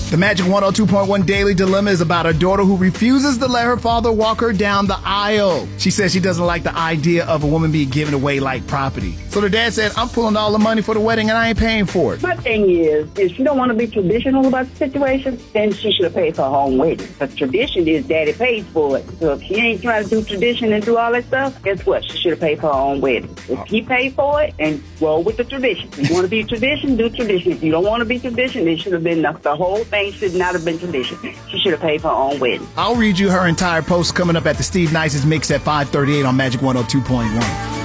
The Magic 102.1 Daily Dilemma is about a daughter who refuses to let her father walk her down the aisle. She says she doesn't like the idea of a woman being given away like property. So the dad said, I'm pulling all the money for the wedding and I ain't paying for it. My thing is, if she don't want to be traditional about the situation, then she should have paid for her own wedding. But tradition is daddy pays for it. So if she ain't trying to do tradition and do all that stuff, guess what? She should have paid for her own wedding. If he paid for it, and roll with the tradition. If you want to be tradition, do tradition. If you don't want to be tradition, it should have been the whole thing should not have been tradition. She should have paid for her own wedding. I'll read you her entire post coming up at the Steve Nice's Mix at 5:38 on Magic 102.1.